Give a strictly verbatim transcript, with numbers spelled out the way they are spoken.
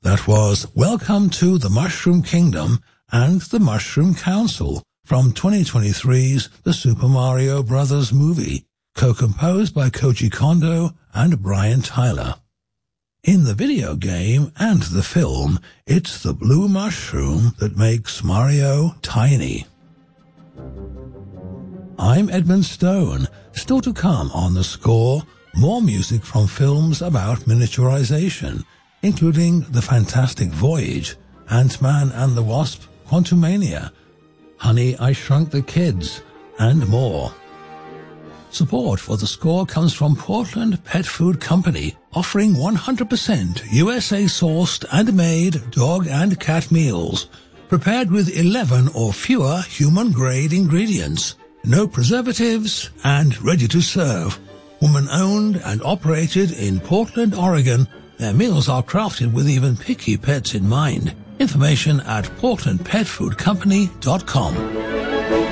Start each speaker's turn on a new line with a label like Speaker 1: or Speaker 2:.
Speaker 1: That was Welcome to the Mushroom Kingdom and the Mushroom Council from twenty twenty-three's The Super Mario Bros. Movie, co-composed by Koji Kondo and Brian Tyler. In the video game and the film, it's the blue mushroom that makes Mario tiny. I'm Edmund Stone. Still to come on The Score, more music from films about miniaturization, including The Fantastic Voyage, Ant-Man and the Wasp, Quantumania, Honey, I Shrunk the Kids, and more. Support for The Score comes from Portland Pet Food Company, offering one hundred percent U S A-sourced and made dog and cat meals, prepared with eleven or fewer human-grade ingredients, no preservatives, and ready to serve. Woman-owned and operated in Portland, Oregon, their meals are crafted with even picky pets in mind. Information at portland pet food company dot com.